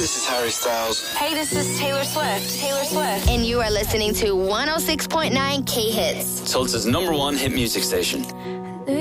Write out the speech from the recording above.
this is Harry Styles. Hey, this is Taylor Swift. Taylor Swift. And you are listening to 106.9 K-Hits. Tulsa's #1 hit music station.